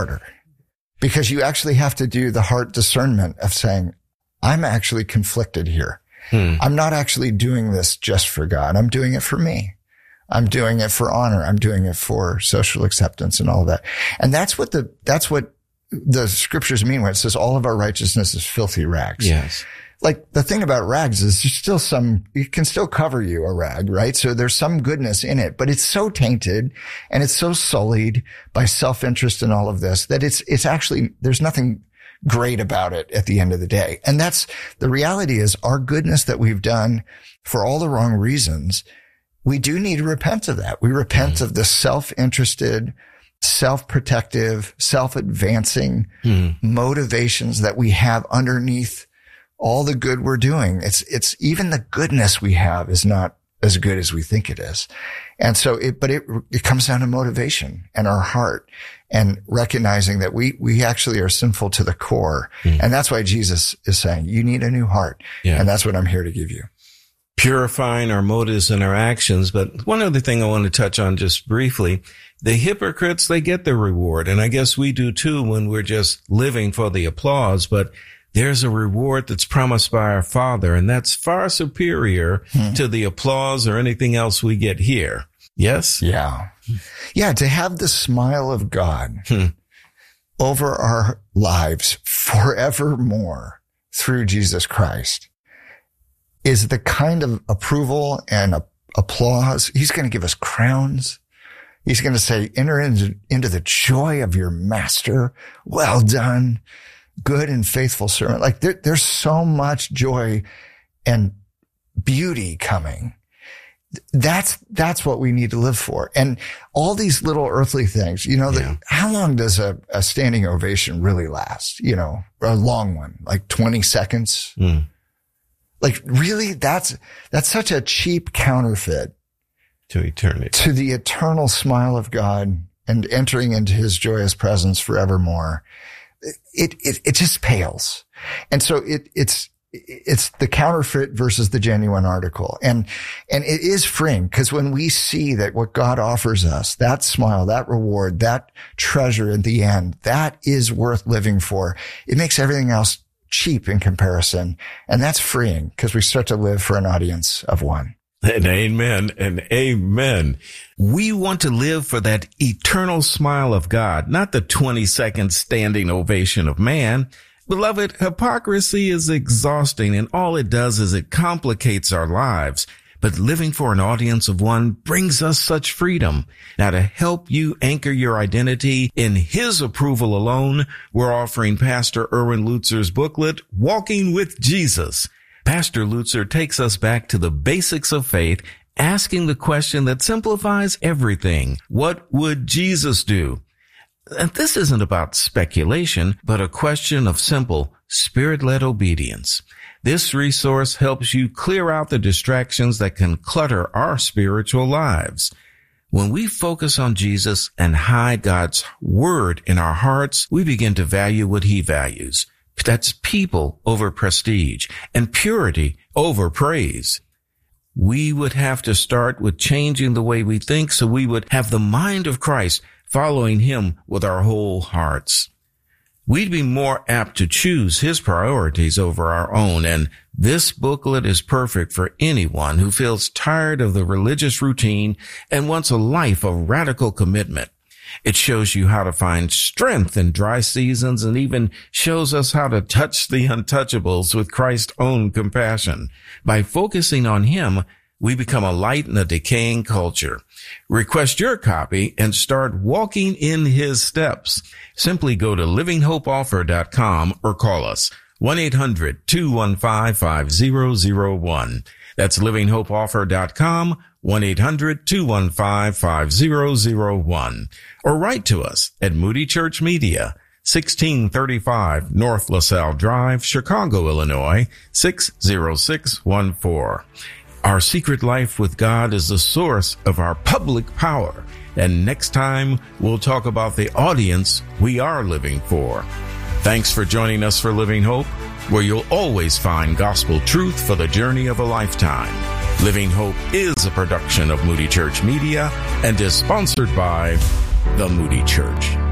harder because you actually have to do the heart discernment of saying, I'm actually conflicted here. I'm not actually doing this just for God. I'm doing it for me. I'm doing it for honor. I'm doing it for social acceptance and all of that. And that's what the scriptures mean when it says all of our righteousness is filthy rags. Yes. Like the thing about rags is there's still it can still cover you, a rag, right? So there's some goodness in it, but it's so tainted and it's so sullied by self-interest and all of this that it's actually, there's nothing great about it at the end of the day. And that's the reality is our goodness that we've done for all the wrong reasons. We do need to repent of that. We repent of the self-interested, self-protective, self-advancing motivations that we have underneath all the good we're doing. It's even the goodness we have is not as good as we think it is. And so it comes down to motivation and our heart and recognizing that we actually are sinful to the core. And that's why Jesus is saying, you need a new heart. Yeah. And that's what I'm here to give you. Purifying our motives and our actions. But one other thing I want to touch on just briefly, the hypocrites, they get their reward. And I guess we do too when we're just living for the applause, but there's a reward that's promised by our Father, and that's far superior to the applause or anything else we get here. Yes? Yeah. Yeah. To have the smile of God over our lives forevermore through Jesus Christ is the kind of approval and applause. He's going to give us crowns. He's going to say, enter into the joy of your master. Well done, good and faithful servant. Like there's so much joy and beauty coming. That's what we need to live for. And all these little earthly things, how long does a standing ovation really last? A long one, like 20 seconds. Like really, that's such a cheap counterfeit to eternity, to the eternal smile of God and entering into his joyous presence forevermore. It just pales. And so it's the counterfeit versus the genuine article. And it is freeing because when we see that what God offers us, that smile, that reward, that treasure at the end, that is worth living for. It makes everything else cheap in comparison. And that's freeing because we start to live for an audience of one. And amen and amen. We want to live for that eternal smile of God, not the 20-second standing ovation of man. Beloved, hypocrisy is exhausting, and all it does is it complicates our lives. But living for an audience of one brings us such freedom. Now, to help you anchor your identity in his approval alone, we're offering Pastor Erwin Lutzer's booklet, Walking with Jesus. Pastor Lutzer takes us back to the basics of faith, asking the question that simplifies everything. What would Jesus do? And this isn't about speculation, but a question of simple, spirit-led obedience. This resource helps you clear out the distractions that can clutter our spiritual lives. When we focus on Jesus and hide God's word in our hearts, we begin to value what he values. That's people over prestige and purity over praise. We would have to start with changing the way we think so we would have the mind of Christ, following him with our whole hearts. We'd be more apt to choose his priorities over our own, and this booklet is perfect for anyone who feels tired of the religious routine and wants a life of radical commitment. It shows you how to find strength in dry seasons and even shows us how to touch the untouchables with Christ's own compassion. By focusing on him, we become a light in a decaying culture. Request your copy and start walking in his steps. Simply go to livinghopeoffer.com or call us 1-800-215-5001. That's livinghopeoffer.com, 1-800-215-5001. Or write to us at Moody Church Media, 1635 North LaSalle Drive, Chicago, Illinois, 60614. Our secret life with God is the source of our public power. And next time, we'll talk about the audience we are living for. Thanks for joining us for Living Hope, where you'll always find gospel truth for the journey of a lifetime. Living Hope is a production of Moody Church Media and is sponsored by the Moody Church.